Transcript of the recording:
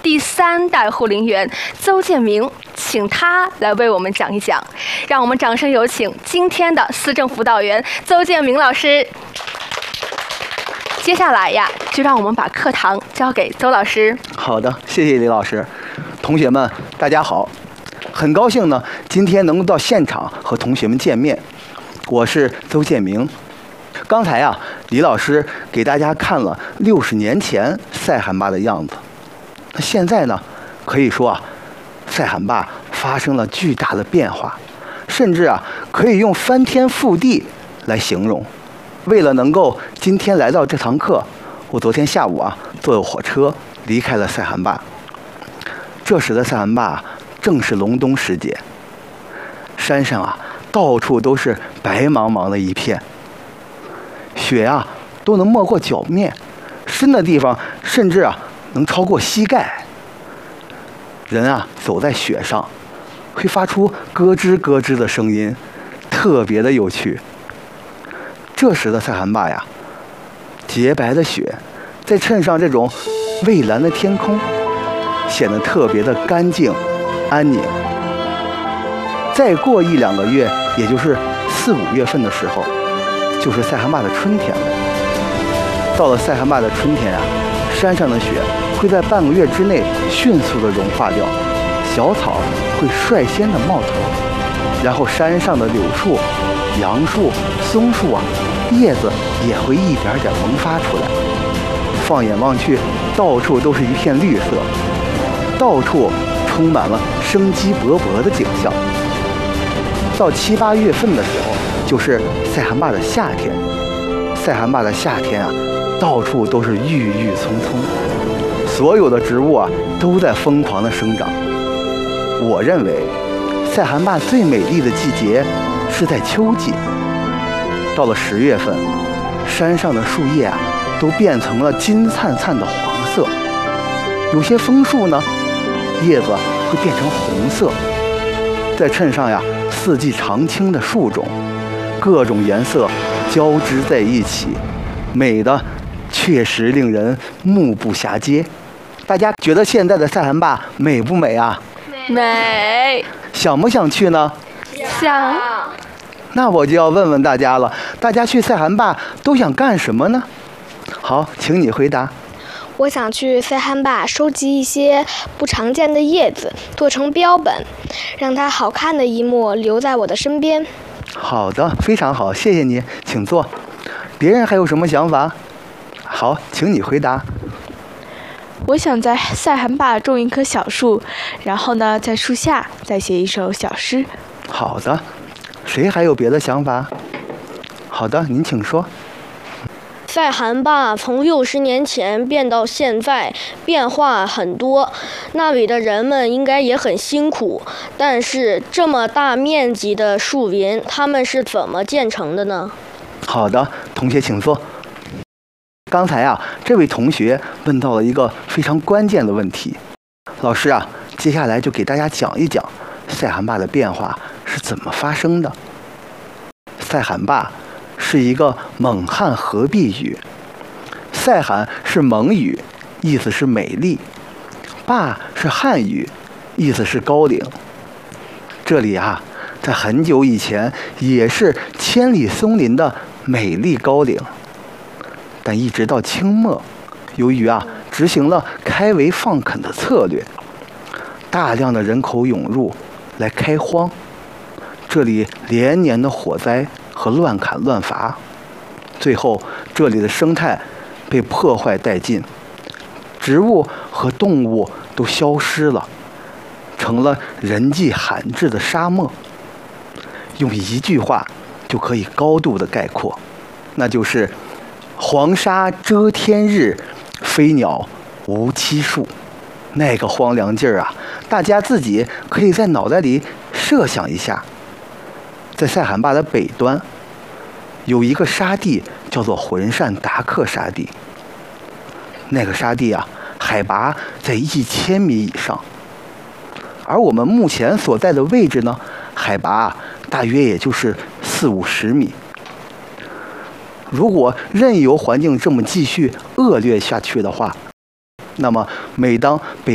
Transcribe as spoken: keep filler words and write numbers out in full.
第三代护林员邹建明，请他来为我们讲一讲。让我们掌声有请今天的思政辅导员邹建明老师。接下来呀，就让我们把课堂交给邹老师。 好的，谢谢李老师。同学们，大家好，很高兴呢，今天能够到现场和同学们见面。我是邹建明。刚才啊，李老师给大家看了六十年前塞罕坝的样子。那现在呢，可以说啊，塞罕坝发生了巨大的变化，甚至啊，可以用翻天覆地来形容。为了能够今天来到这堂课，我昨天下午啊，坐火车离开了塞罕坝。这时的塞罕坝正是隆冬时节，山上啊，到处都是白茫茫的一片。雪啊都能没过脚面，深的地方甚至啊能超过膝盖。人啊走在雪上，会发出咯吱咯吱的声音，特别的有趣。这时的塞罕坝呀，洁白的雪，再衬上这种蔚蓝的天空，显得特别的干净、安宁。再过一两个月，也就是四五月份的时候，就是塞罕坝的春天了。到了塞罕坝的春天啊，山上的雪会在半个月之内迅速的融化掉，小草会率先的冒头，然后山上的柳树、杨树、松树啊，叶子也会一点点萌发出来。放眼望去，到处都是一片绿色，到处充满了生机勃勃的景象。到七八月份的时候，就是塞罕坝的夏天。塞罕坝的夏天啊，到处都是郁郁葱葱，所有的植物啊都在疯狂的生长。我认为，塞罕坝最美丽的季节是在秋季。到了十月份，山上的树叶啊都变成了金灿灿的黄色，有些枫树呢，叶子会变成红色，再衬上呀四季常青的树种，各种颜色交织在一起，美的确实令人目不暇接。大家觉得现在的塞罕坝美不美啊？ 美。 想不想去呢？ 想。 那我就要问问大家了，大家去塞罕坝都想干什么呢？好，请你回答。 我想去塞罕坝收集一些不常见的叶子，做成标本，让它好看的一幕留在我的身边。 好的，非常好，谢谢你，请坐。别人还有什么想法？好，请你回答。 我想在塞罕坝种一棵小树，然后呢，在树下再写一首小诗。 好的，谁还有别的想法？好的，您请说。 塞罕坝从六十年前变到现在，变化很多。那里的人们应该也很辛苦，但是这么大面积的树林，他们是怎么建成的呢？ 好的，同学请坐。刚才啊，这位同学问到了一个非常关键的问题。老师啊，接下来就给大家讲一讲塞罕坝的变化是怎么发生的。塞罕坝是一个蒙汉合璧语，塞罕是蒙语，意思是美丽；坝是汉语，意思是高岭。这里啊，在很久以前也是千里松林的美丽高岭，但一直到清末，由于啊执行了开围放垦的策略，大量的人口涌入来开荒，这里连年的火灾和乱砍乱伐，最后这里的生态被破坏殆尽，植物和动物都消失了，成了人迹罕至的沙漠。用一句话就可以高度的概括，那就是黄沙遮天日，飞鸟无栖树。那个荒凉劲儿啊，大家自己可以在脑袋里设想一下。在塞罕坝的北端，有一个沙地叫做浑善达克沙地。那个沙地啊，海拔在一千米以上，而我们目前所在的位置呢，海拔啊大约也就是四五十米。如果任由环境这么继续恶劣下去的话，那么每当北